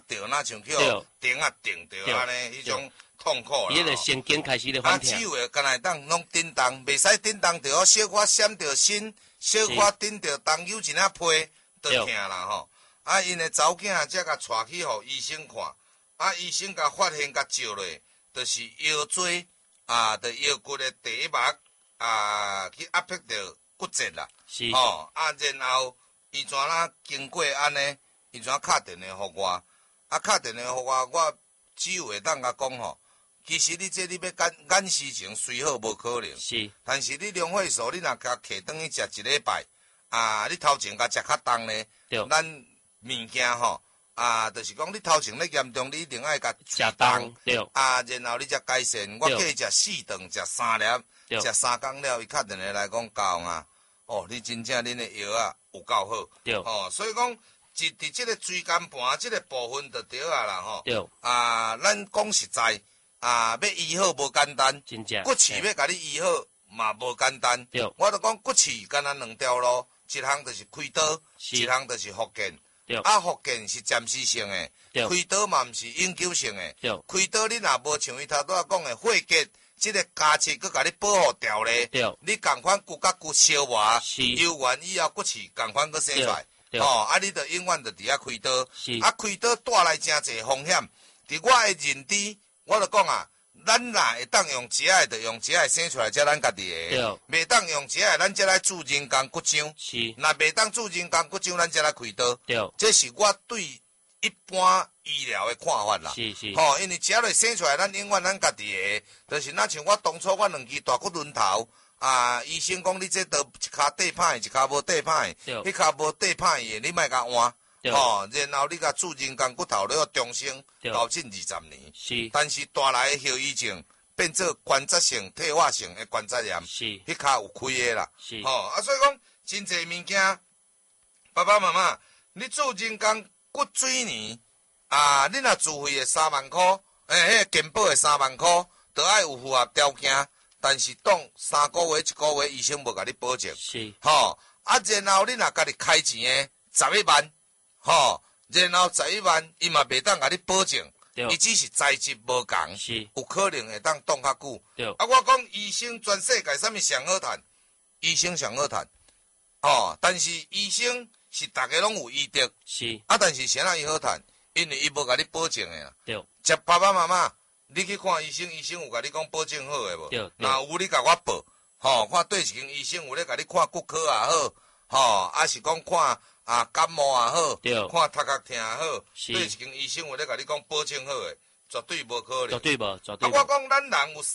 着，那像去钉啊钉着安尼，迄种痛苦啦。 伊个神经开始咧反只疼。 有敢若当拢叮当，袂使叮当着，小可闪着身，小可叮着当有一领皮，就疼啦吼。啊，因的查某囝才甲带去互医生看，啊，医生甲发现甲照落，就是腰椎的腰骨的第一脉去压迫着骨折啦。 是。 哦，然后伊怎啦经过安尼，伊怎敲电话互我，敲电话互我只有会当甲讲吼。其实你要眼事情虽好无可能， 是， 但是你两岁数，你若甲摕转去食一礼拜，你头前甲食较重呢，咱物件吼，就是讲你头前咧严重，你一定爱甲食重，对， 然后你才改善。我叫伊食4顿，食3粒，食3工了，伊敲电话来讲教啊，哦，你真正恁的药啊有够好， 对， 哦，所以讲伫即个椎间盘即个部分就对啊啦，吼， 对， 咱讲实在。要医好无简单，骨刺要甲你医好嘛无简单。我就讲骨刺敢若2条路，一项就是开刀，一项就是复健。复健是暂时性的，开刀嘛毋是永久性的。开刀你若无像伊头拄仔讲的血结，即个加切佮甲你保护掉咧，你共款骨甲骨消化，游完以后骨刺共款佮生出来。你就永远就伫遐开刀。开刀带来真侪风险，伫我的认知。我就讲咱若会当用食的，就用食的生出来，才咱家己的；袂当用食的，咱才来做人工骨浆。若袂当做人工骨浆，咱才来开刀。这是我对一般医疗的看法啦。因为食落生出来，咱永远咱家己的，就是那像我当初我2支大骨轮头，医生讲你这刀一骹底歹，一骹无底歹，迄骹无底歹的，你莫甲换。然后你甲做人工骨头，你要终生到近20年。但是带来的后遗症变做关节性、退化性的关节炎，迄骹有开的啦。所以讲真侪物件，爸爸妈妈，你做人工骨水泥你若自费的3万块，迄健保的3万块，都爱有符合条件。但是当3个月、1个月，医生无甲你保证。然后你若家己开钱的11万。然后11万，伊嘛袂当甲你保证，伊只是材质无共，有可能会当挡较久。我讲医生全世界啥物上好赚？医生上好赚，但是医生是大家拢有医德，但是谁人伊好赚？因为伊无甲你保证的啦。即爸爸妈妈，你去看医生，医生有甲你讲保证好的无？若有你甲我报，看对一间医生有咧甲你看骨科也好，是讲看。感冒也好，看头壳疼也好，对一间医生有咧甲你讲保证好诶，绝对无可能。绝对无。我讲咱人有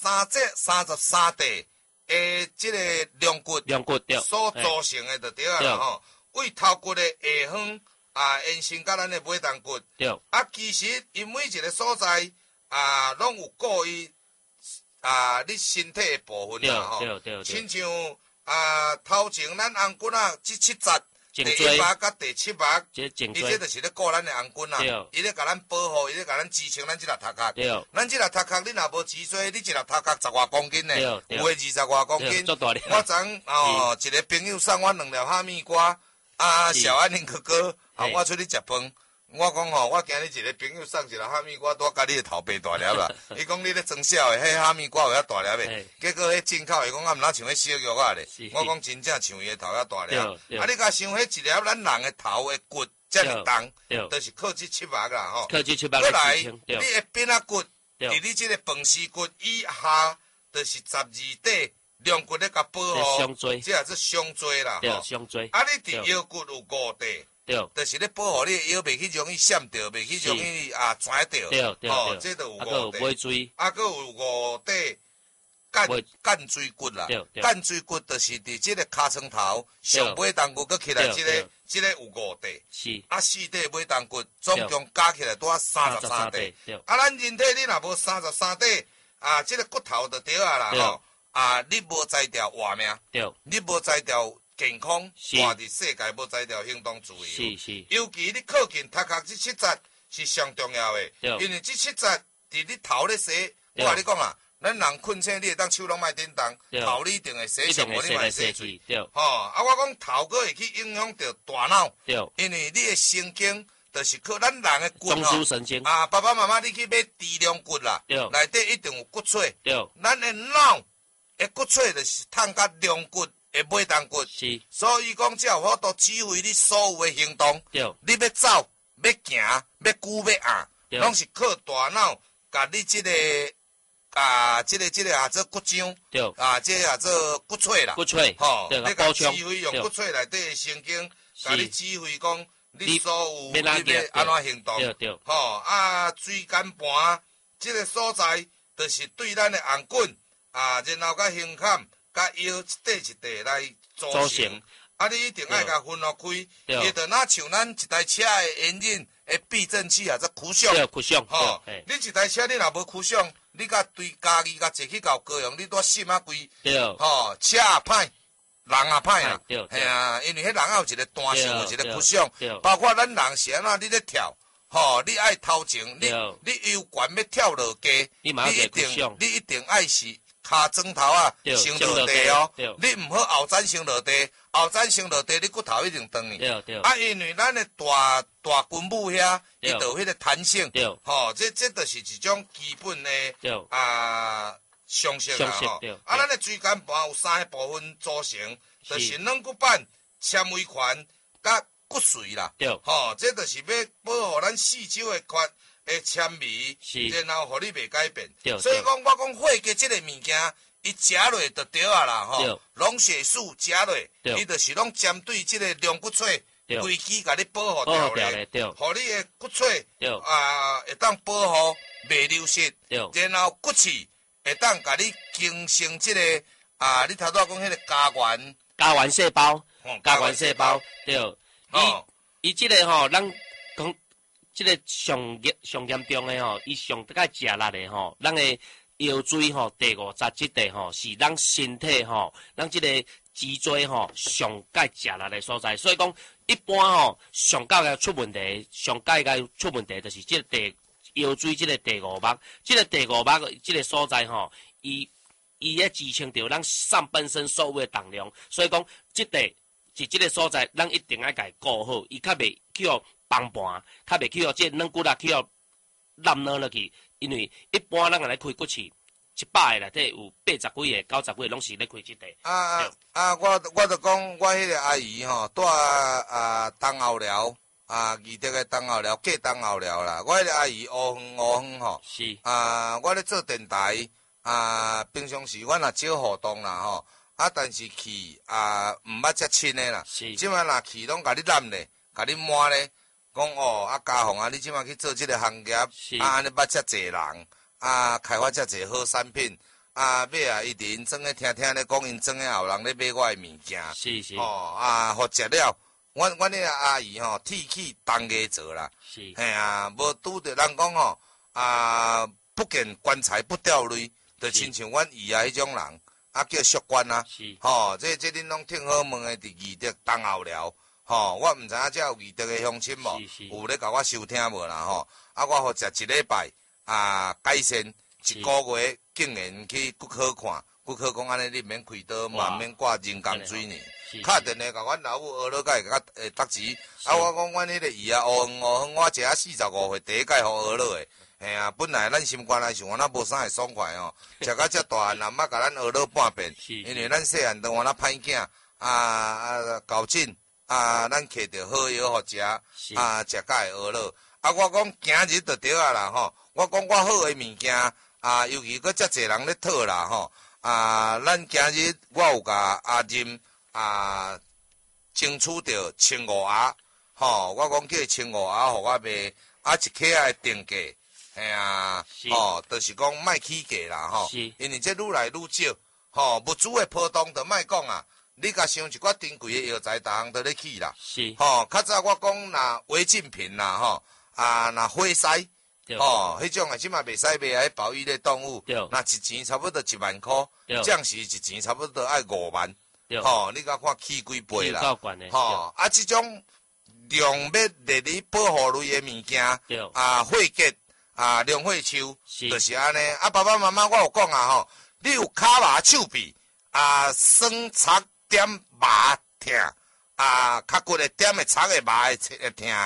33地诶，即个梁骨所组成诶，就对啊啦吼。为头骨诶下方延伸甲咱诶尾端骨。其实因每一个所在拢有顾伊你身体诶部分啦吼。亲像头前咱红骨即7节。第1脉甲第7脉，伊这就是咧顾咱的红筋啦，伊咧甲咱保护，伊咧甲咱支撑咱即个头壳。咱即个头壳，你若无脊椎，你一个头壳10外公斤呢，有诶20外公斤。我昨一个朋友送我2粒哈密瓜，小安宁哥哥，我出去食饭。我讲我今日一个朋友送一粒哈密瓜，拄甲你的头白大粒啦。伊讲你咧装小的，迄哈密瓜有遐大粒的，结果迄进口的讲毋哪像迄小肉咧。我讲真正像伊的头遐大粒。你甲想迄一粒咱人的头的骨遮尔重，就是靠这7脉啦吼。靠这7脉来支撑。你的扁仔骨，伫你这个饭丝骨以下，就是12底梁骨咧甲保护，这也是胸椎啦吼。你伫腰骨有5底。就是咧保护你腰袂去容易闪掉，袂去容易拽掉，这都有5底。佮有5底干椎骨啦，干椎骨就是伫即个尻川头上尾端骨，佮起来即个有5底。4底尾端骨总共加起来拄啊33底。咱人体你若无33底，即个骨头就对啊啦吼。你无才调活命，你无才调。健康，活伫世界无才调行动自由，尤其你靠近头壳这7节是上重要的，因为这7节伫你头咧洗，我甲你讲咱人困醒，你会当手拢莫颠动，头你一定会洗手，无你莫洗嘴，我讲头个会去影响到大脑，因为你的神经就是靠咱人的骨中枢神经啊，爸爸妈妈你去买猪梁骨啦，内底一定有骨髓。咱的脑的骨髓就是通甲梁骨的尾动骨。 是。所以讲，才有法度指挥你所有的行动。你要走，要行，要举，要压，拢是靠大脑甲你这个做骨浆。这做骨髓啦。 骨髓。 你甲指挥用骨髓内底的神经，甲你指挥讲。你所有你要安怎行动？椎间盘这个所在，就是对咱的颔棍然后甲胸坎、甲腰一块一块来组成。你一定爱甲分落开，伊就哪像咱一台车的引擎的避震器这曲向。你一台车你若无曲向，你甲对家己甲坐去搞高阳，你多心贵。车歹。人也歹啊，因为迄人也有一个弹性，有一个曲向，包括咱人是安怎，你咧跳，你爱头前，你由悬要跳落低，你一定爱是骹砖头先落地哦，你唔好后枕先落地，后枕先落地，你骨头一定断去。因为咱的大筋母遐，伊就有迄个弹性，这就是一种基本的常识啦吼，咱的椎间盘有3个部分组成，就是软骨板、纤维环、甲骨髓啦。这就是要保护咱四周的纤维，然后互你袂改变。所以讲，我讲血结这个物件，伊食落就对啊啦吼。溶血素食落，伊就是拢针对这个梁骨髓规矩，甲你保护掉咧，互你的骨髓会当保护袂流失，然后骨刺。会当甲你形成这个你头拄仔讲迄个家园细胞，家园细胞，对。伊这个咱讲这个上严重的伊上得个食力的咱的腰椎第50这块是咱身体咱这个脊椎上该食力的所在。所以讲，一般上到个出问题，上该出问题就是这个腰椎这个第5脉，这个第5脉这个所在伊咧支撑着咱上半身所有的重量，所以讲这个所在，咱一定要甲伊顾好，伊较袂去崩盘，较袂去这软骨去烂落去，因为一般咱来开骨刺，100个内底有80几个、90几个拢是咧开这块。 我就讲我迄个阿姨住东后寮。义德的东后寮，过东后寮啦。我迄个阿姨乌远是。 我咧做电台，平常时阮也少互动啦但是去毋捌遮亲的啦。是。即摆若去拢甲你揽咧，甲你摸咧，讲嘉宏你即摆去做即个行业，安尼捌遮济人，开发遮济好产品，尾一直因装咧听咧讲因装咧后人咧买我的物件。 是是。 互食了。阮迄个阿姨铁齿当家做啦， 是， 无拄着人讲不见棺材不掉泪，就亲像阮姨迄种人，叫淑娟是， 这恁拢听好问的，伫义德东后寮，我毋知影遮有义德的乡亲无，有咧甲我收听无啦我互食1礼拜改善1个月，竟然去骨科看，骨科讲安尼你免开刀，嘛免挂人工水呢。敲电话甲阮老母学落甲会答词，我讲阮迄个姨乌远，我食啊45岁，第一届互学落的，本来咱心肝内想我无啥会爽快食到遮大汉，毋捌甲咱学落半遍，因为咱细汉当我歹囝，搞紧，咱摕着好药互食，食甲会学落。我讲今日就对啦我讲我好的物件，尤其搁遮济人咧讨啦咱今日我有甲阿任。争取着青五鸭，我讲叫青五鸭，互我卖一克的定价，就是讲卖起价啦，因为这愈来愈少，物资的波动就莫讲啊，你甲想一寡珍贵的药材，逐项都咧起啦，较早我讲若违禁品啦，若火狮，迄种的即嘛袂使卖喺保育类动物，若一钱差不多1万块，将是一钱差不多爱5万。你甲看起几倍啦？这种量要列你保护类的物件，血结量血球，就是安尼。爸爸妈妈我有讲你有骹麻手臂酸插点麻痛，脚骨的点的插的麻会痛的，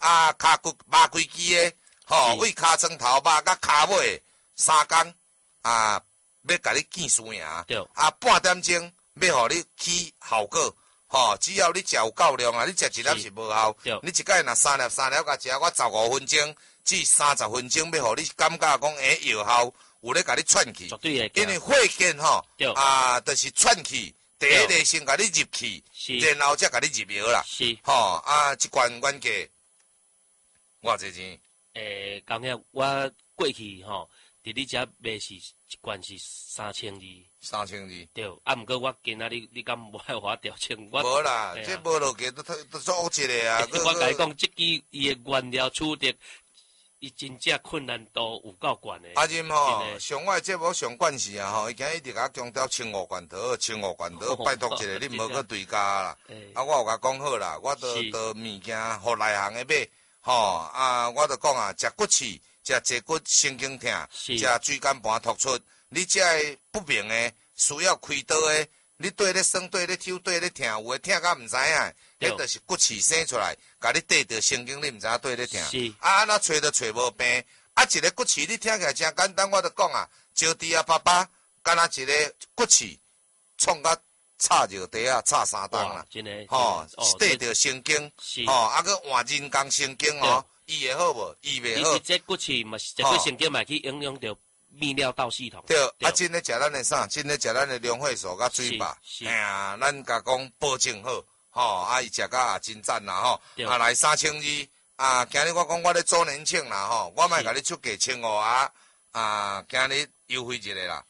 骹骨擘开机的，吼，为骹床头肉甲骹尾3工要甲你见输赢。 对。 半点钟要互你起效果。吼，只要你食有够量啊，你食一粒是无效。你一摆若3粒甲食，我15分钟至30分钟，要互你感觉讲有效，有咧甲你喘气。 绝对会。 因为血见吼，就是喘气，第一个先甲你入气，然后才甲你入药啦。 是。 吼，一罐原价偌济钱？ 讲遐我过去吼，伫你遮卖是一罐是3200。 3200。 对，毋过我今仔你敢无爱我调整？ 无啦，这无落价都做一个啊。 我甲你讲，即支伊的原料取得，伊真正困难度有够悬的。 阿任吼，上我节目上惯势啊吼，伊今日一直甲强调清湖罐头，拜托一下，你无去对价啦。我有甲讲好啦，我都物件互内行的买，吼我都讲啊，食骨刺，食坐骨神经痛，食椎间盘突出。你这个不明的，需要开刀的，你对咧酸、对咧抽、对咧痛，有诶痛甲毋知影，迄就是骨刺生出来，甲你对着神经，你毋知影对咧痛。安那找都找无病。一个骨刺你听起来真简单，我就讲啊，招弟啊爸爸，敢若一个骨刺，创甲插着地啊，插3档啦。 真诶。 吼，对着神经，吼，搁换人工神经哦，医会好无？医袂好。 这骨刺嘛，这对神经嘛去影响着。泌尿道系统对，真咧食咱的啥？真咧食咱的龙血素甲水饱，咱甲讲保证好，伊食甲也真赞啦吼，来3200，今日我讲我咧周年庆啦吼，我莫甲你出价1500今日优惠一下啦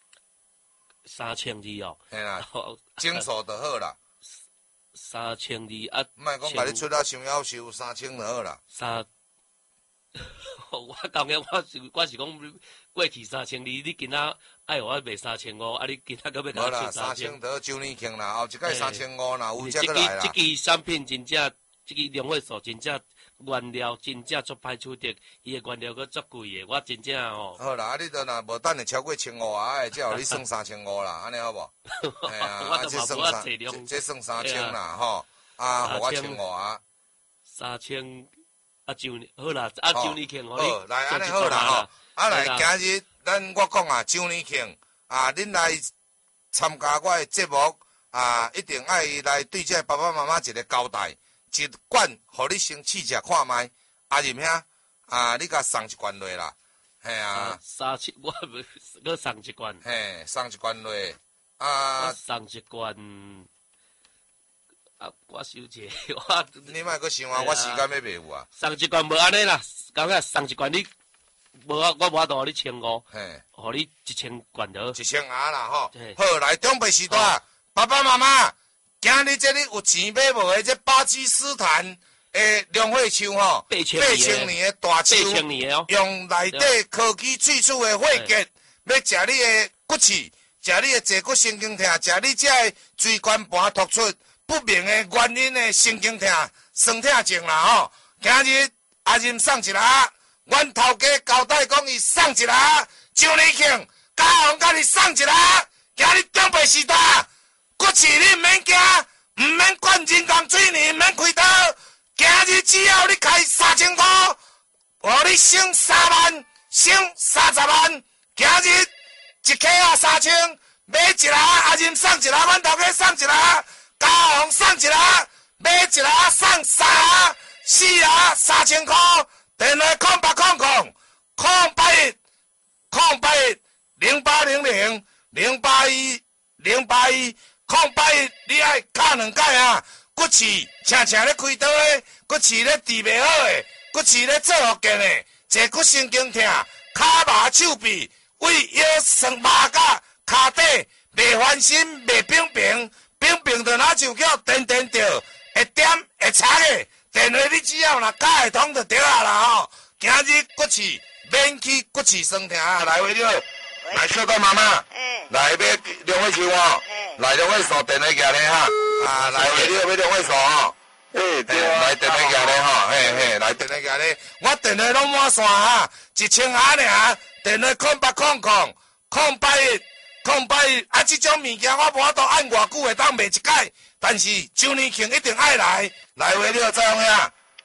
，3200哦， 嘿啦，整数就好啦 ，3200 莫讲甲你出了伤夭寿3000就好啦。 我讲嘅，我是讲过去3200，你今仔爱我卖3500，你今仔搁要甲我出 3000得周年庆啦，后一届3500啦，有才过来啦。 这支产品真正，这支龙血素真正原料真正足歹取得，伊的原料搁足贵的，我真正吼。 好啦，你都若无等下超过1500，才互你算3500啦，安尼好无？ 我都嘛无啊，质量。 这算3000啦，吼，互我1500。 3000。周年好啦，周年庆好，来安尼好啦吼，来今日我讲周年庆恁来参加我的节目一定爱来对这爸爸妈妈一个交代，一罐互你先试食看卖。阿任兄你甲送一罐落啦，嘿 37我搁送一罐， 嘿，送一罐落我送一罐。我收者， 你莫阁想我时间要袂有啊。 送一罐无安尼啦，讲个送一罐你我无法度互你1500，互你1000罐得。 1000啦吼。好，来中北时代，爸爸妈妈，今日这里有钱买无的这巴基斯坦的龙血树吼，8000年的大树，用内底科技萃取的血结，要食你的骨刺，食你的坐骨神经痛，食你这个椎间盘突出。不明的原因的神经痛、酸痛症啦吼，今日阿任送一啦，阮头家交代讲伊送一啦，周年庆嘉宏甲你送一啦，今日中北时代，骨刺你唔免惊，唔免灌人工水泥，唔免开刀，今日只要你开3500，互你省3万，省30万，今日一克3000，买一啦，阿任送一啦，阮头家送一啦。嘉宏送一啦，买一啦送3啦，4啦3000块，电话0810081081，你爱敲2摆啊！骨刺常常咧开刀的，骨刺咧治袂好的，骨刺咧做复健的，坐骨神经痛，骹麻手臂，胃腰酸麻甲骹底，袂翻身，袂平平。冰就拿手脚颠着，会点会擦的，电话你只要若打会通就对啊啦吼。今日骨刺免去骨刺酸痛啊，来回了，来小豆妈妈，来买两位树哦，来两位数电话寄来哈，来回了买两位数哦，来电话寄来吼，嘿，来电话寄来，我电话拢满线哈，1000元尔，电话0800081081。这种物件我无法度按偌久会当卖一届，但是周年庆一定爱来，来话了再用呀。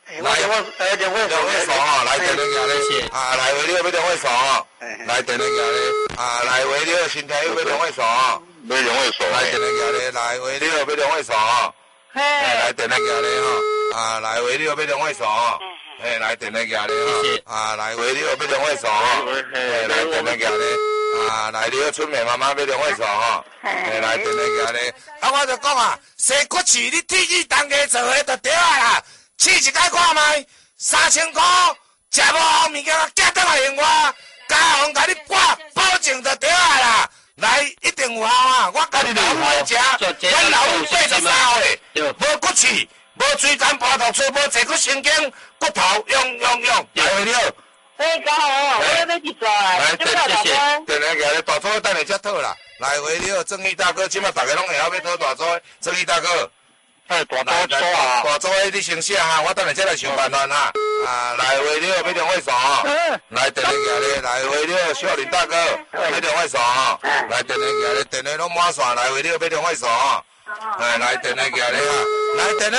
来，电话手哈，来电话行咧，啊，来维六要电话手哈，来电话行咧，啊，来维六新天又要电话手哈， 要电话手， 来电话行咧，来维六要电话手哈，来电话行咧哈，啊，来维六要电话手哈，来电话行咧哈，啊，来维六要电话手哈，来电话行咧，啊，来你春梅妈妈要电话手哈，来电话行咧，啊，我就讲啊，洗骨刺你铁器当家做的就对啊啦。试一摆看卖，3000块，食无好物件，寄倒来用我，加红甲你保证就对啊啦。来，一定有效啊！我甲你老母食，阮老母83岁，无骨刺，无椎间盘突出，无坐骨神经，骨头用，来会了。 刚好，我要去做啊。 来，电话行咧，大组等下才讨啦。来会了，正义大哥，即马大家拢会晓要讨大组，正义大哥。 大组你先写哈，我等下再来想办法哈。啊，来维六要电话手哈，来电话行咧，来维六少林大哥要电话手哈，来电话行咧，电话拢满线，来维六要电话手哈，来电话行咧哈，来电话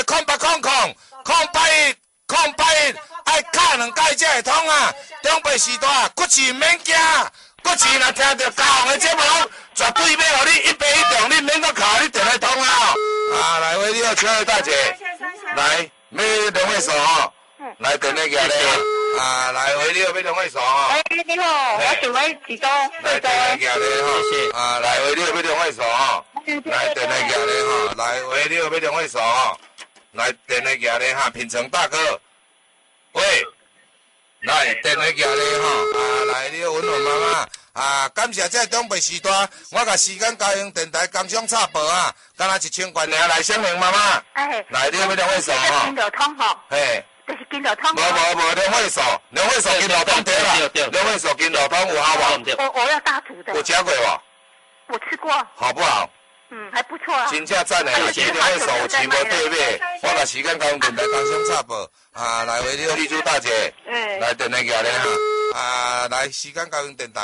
0800，爱卡2届才会通啊，中北时代骨刺免惊，骨刺若听到嘉宏的节目，绝对要互你一杯一中，你免搁靠你电话通啊。啊，来维六亲爱的大姐，来要电话手哈。来电话行咧，啊，来维六要电话手哈。 你好，我想要几多？ 来电话行咧哈，啊，来维六要电话手哈。来电话行咧哈，来维六要电话手哈。来电话行咧哈，品成大哥，喂，来电话行咧哈，啊，来你文文妈妈。啊！感谢这中北时段，我甲时间交通电台工商插播啊，敢若1000块尔来响铃妈妈。来你要电话手哈。 金流通吼。就是金流通。 无电话手，电话手金流通对啦。电话手金流通有效无？ 我要大图的。 有吃过无？ 我吃过。 好不好？ 还不错啊。 真正赞诶，有电话手有钱无对买，我甲时间交通电台工商插播啊，来为你丽珠大姐。来电话行咧哈，啊，来时间交通电台。